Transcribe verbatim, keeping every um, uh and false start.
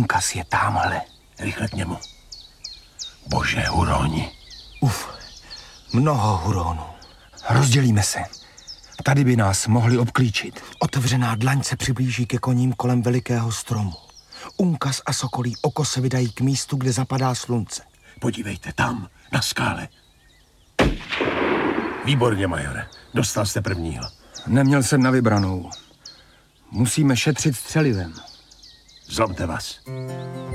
Unkas je támhle. Rychle k němu. Bože, huroni. Uf, mnoho huronů. Rozdělíme se. Tady by nás mohli obklíčit. Otevřená dlaň se přiblíží ke koním kolem velikého stromu. Unkas a sokolí oko se vydají k místu, kde zapadá slunce. Podívejte, tam, na skále. Výborně, majore. Dostal jste prvního. Neměl jsem na vybranou. Musíme šetřit střelivem. Zlomte vás.